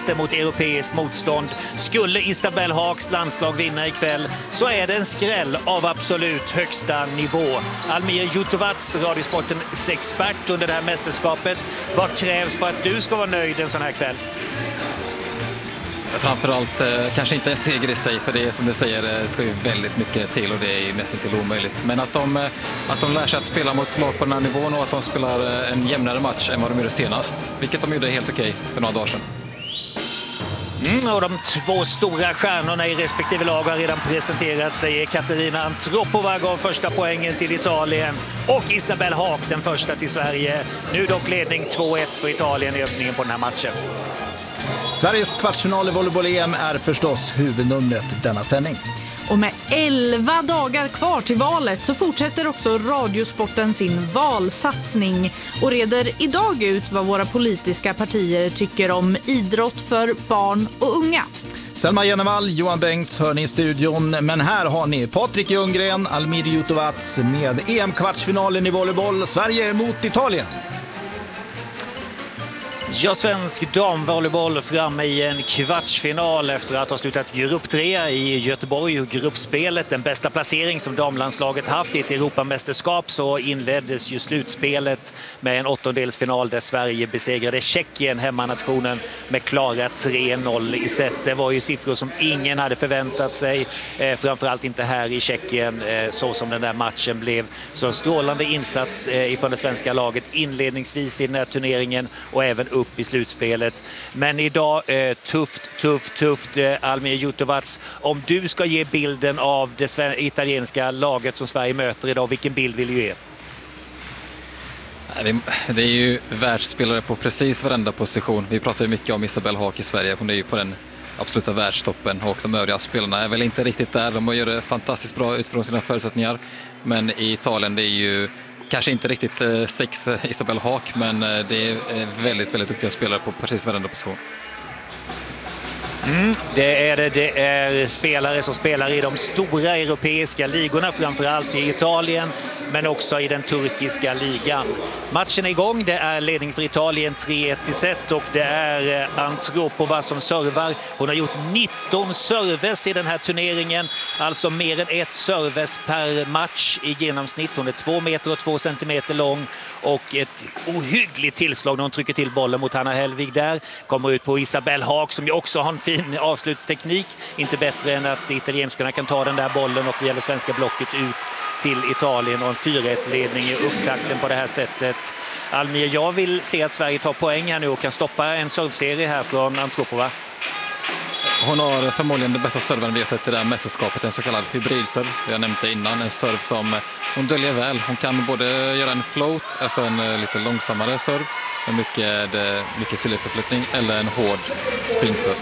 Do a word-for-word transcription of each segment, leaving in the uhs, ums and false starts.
vinster mot europeiskt motstånd. Skulle Isabel Haaks landslag vinna ikväll så är det en skräll av absolut högsta nivå. Almir Jutovac, Radiosportens expert under det här mästerskapet. Vad krävs för att du ska vara nöjd en sån här kväll? Framförallt eh, kanske inte en seger i sig, för det är som du säger, det ska ju väldigt mycket till och det är ju nästan till omöjligt. Men att de, eh, att de lär sig att spela mot lag på den här nivån och att de spelar eh, en jämnare match än vad de gjorde senast. Vilket de gjorde helt okej för några dagar sedan. Mm, och de två stora stjärnorna i respektive lag har redan presenterat sig. Katarina Antropova gav första poängen till Italien och Isabel Haak den första till Sverige. Nu dock ledning två ett för Italien i öppningen på den här matchen. Sveriges kvartsfinal i volleyboll-E M är förstås huvudnumret denna sändning. Och med elva dagar kvar till valet så fortsätter också Radiosporten sin valsatsning och reder idag ut vad våra politiska partier tycker om idrott för barn och unga. Selma Jenevall, Johan Bengts hör ni i studion, men här har ni Patrik Ljunggren, Almir Jutovac med E M-kvartsfinalen i volleyboll, Sverige mot Italien. Ja, svensk damvolleyboll framme i en kvartsfinal efter att ha slutat grupp tre i Göteborg och gruppspelet. Den bästa placering som damlandslaget haft i ett Europamästerskap, så inleddes ju slutspelet med en åttondelsfinal där Sverige besegrade Tjeckien, hemmanationen, med klara tre noll i set. Det var ju siffror som ingen hade förväntat sig, eh, framförallt inte här i Tjeckien, eh, så som den där matchen blev. Så en strålande insats eh, ifrån det svenska laget inledningsvis i den här turneringen och även upp i slutspelet. Men idag eh, tufft, tufft, tufft eh, Almir Jutovac. Om du ska ge bilden av det italienska laget som Sverige möter idag, vilken bild vill du ge? Det är ju världsspelare på precis varenda position. Vi pratar ju mycket om Isabel Haak i Sverige. Hon är ju på den absoluta världstoppen och också de övriga spelarna är väl inte riktigt där. De gör det fantastiskt bra utifrån sina förutsättningar. Men i Italien det är ju kanske inte riktigt eh, sex eh, Isabel Haak, men eh, det är eh, väldigt, väldigt duktiga spelare på precis varenda position. Mm, det är det. Det är spelare som spelar i de stora europeiska ligorna, framförallt i Italien, men också i den turkiska ligan. Matchen är igång. Det är ledning för Italien tre ett i set och det är Antropova som servar. Hon har gjort nitton serves i den här turneringen, alltså mer än ett serves per match i genomsnitt. Hon är två meter och två centimeter lång och ett ohyggligt tillslag när hon trycker till bollen mot Hanna Hellvig där. Kommer ut på Isabel Haak som ju också har en fin avslutsteknik. Inte bättre än att italienskarna kan ta den där bollen och via det svenska blocket ut till Italien och en fyra ett-ledning i upptakten på det här sättet. Almir, jag vill se att Sverige tar poäng här nu och kan stoppa en servserie här från Antropova. Hon har förmodligen det bästa serven vi har sett i det här mästerskapet, en så kallad hybridserv. Vi har nämnt det innan, en serv som hon döljer väl. Hon kan både göra en float, alltså en lite långsammare serv med mycket, mycket sidledsförflyttning, eller en hård springserv.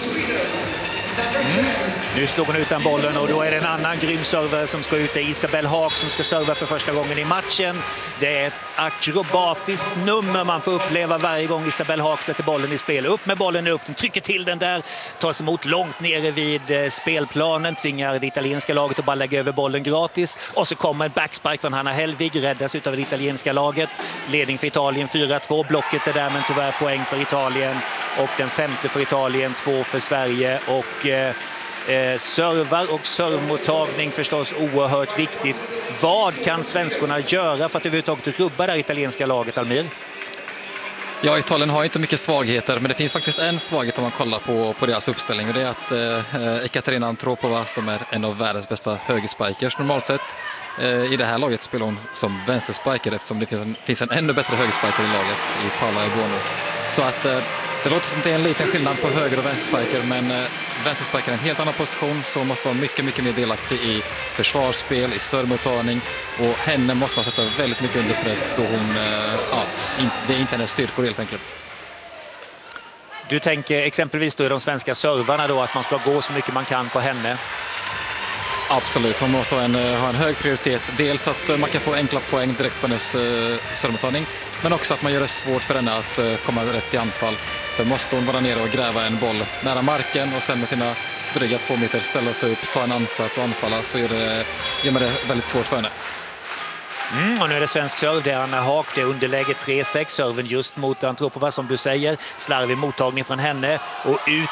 Mm. Nu slår hon utan bollen och då är det en annan grym server som ska ut. Det är Isabel Haak som ska serva för första gången i matchen. Det är ett akrobatiskt nummer man får uppleva varje gång Isabel Haak sätter bollen i spel. Upp med bollen i luften, trycker till den där, tas emot långt nere vid spelplanen, tvingar det italienska laget att bara lägga över bollen gratis. Och så kommer en backspark från Hanna Hellvig, räddas utav det italienska laget. Ledning för Italien fyra två, blocket är där men tyvärr poäng för Italien. Och den femte för Italien, två för Sverige. Och eh, Eh, servar och servmottagning förstås oerhört viktigt. Vad kan svenskorna göra för att överhuvudtaget rubba det italienska laget, Almir? Ja, Italien har inte mycket svagheter, men det finns faktiskt en svaghet om man kollar på, på deras uppställning. Och det är att eh, Katarina Antropova, som är en av världens bästa högerspikers normalt sett, eh, i det här laget spelar hon som vänsterspiker eftersom det finns en, finns en ännu bättre högerspiker i laget i Paula Ebono. Så att eh, det låter som att det är en liten skillnad på höger- och vänsterspiker, men eh, vänsterspiker är en helt annan position, så måste vara mycket, mycket mer delaktig i försvarsspel, i servmottagning, och henne måste man sätta väldigt mycket under press då hon, eh, ja, in, det är inte hennes styrkor helt enkelt. Du tänker exempelvis då i de svenska servarna då att man ska gå så mycket man kan på henne? Absolut, hon måste ha en, ha en hög prioritet. Dels att man kan få enkla poäng direkt på hennes uh, servmottagning, men också att man gör det svårt för henne att uh, komma rätt i anfall. För måste hon vara nere och gräva en boll nära marken och sen med sina dryga två meter ställa sig upp, ta en ansats och anfalla, så gör, det, gör man det väldigt svårt för henne. Mm, och nu är det svensk serv, det är Anna Haak, det är underläge tre sex, serven just mot Antropova som du säger, slarvig mottagning från henne och ut